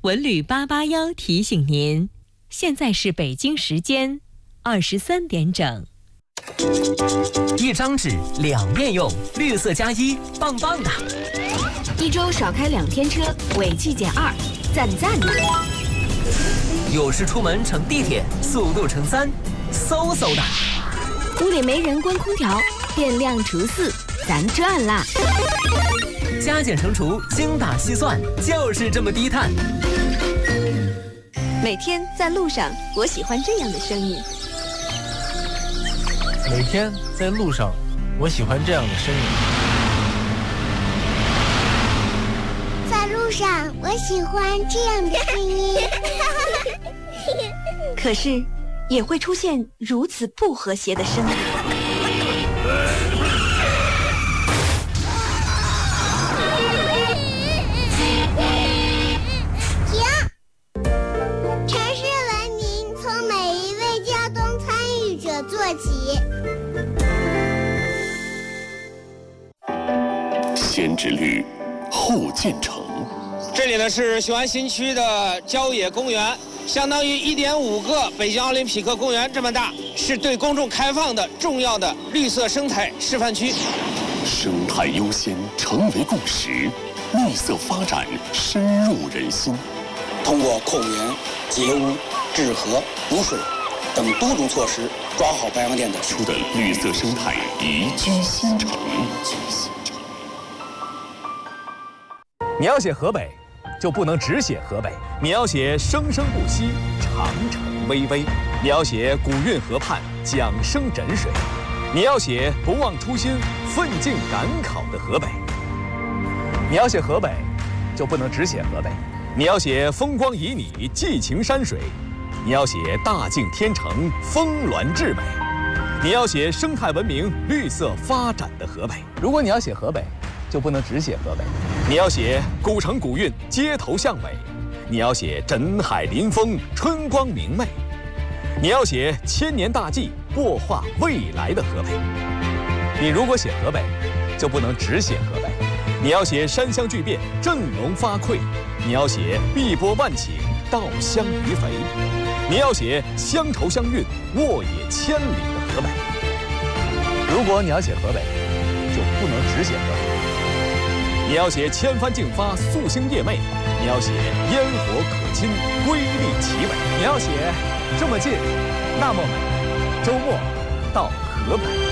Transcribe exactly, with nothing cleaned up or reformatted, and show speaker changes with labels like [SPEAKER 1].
[SPEAKER 1] 文旅八八幺提醒您，现在是北京时间二十三点整。
[SPEAKER 2] 一张纸两面用，绿色加一，棒棒的。
[SPEAKER 3] 一周少开两天车，尾气减二，赞赞的。
[SPEAKER 2] 有时出门乘地铁，速度乘三，嗖嗖的。
[SPEAKER 3] 屋里没人关空调，电量除四，咱赚啦。
[SPEAKER 2] 加减乘除，精打细算，就是这么低碳。
[SPEAKER 3] 每天在路上，我喜欢这样的声音。
[SPEAKER 4] 每天在路上，我喜欢这样的声音。
[SPEAKER 5] 在路上，我喜欢这样的声音。
[SPEAKER 3] 可是，也会出现如此不和谐的声音。
[SPEAKER 6] 先知绿，后建成。
[SPEAKER 7] 这里呢是雄安新区的郊野公园，相当于一点五个北京奥林匹克公园这么大，是对公众开放的重要的绿色生态示范区。
[SPEAKER 6] 生态优先成为共识，绿色发展深入人心。
[SPEAKER 8] 通过控盐、截污、治河、补水等多种措施，抓好白洋淀的
[SPEAKER 6] 出的绿色生态宜居新城。
[SPEAKER 9] 你要写河北，就不能只写河北。你要写生生不息，长城巍巍；你要写古运河畔，桨声枕水；你要写不忘初心，奋进赶考的河北。你要写河北，就不能只写河北。你要写风光旖旎，寄情山水；你要写大境天成，峰峦至美；你要写生态文明、绿色发展的河北。如果你要写河北，就不能只写河北。你要写古城古韵，街头巷尾；你要写枕海临风，春光明媚；你要写千年大计，擘画未来的河北。你如果写河北，就不能只写河北。你要写山乡巨变，振聋发聩；你要写碧波万顷，稻香鱼肥；你要写乡愁乡韵，沃野千里的河北。如果你要写河北，就不能只写河北。你要写千帆竞发，夙兴夜寐；你要写烟火可亲，瑰丽奇伟；你要写这么近，那么美。周末到河北。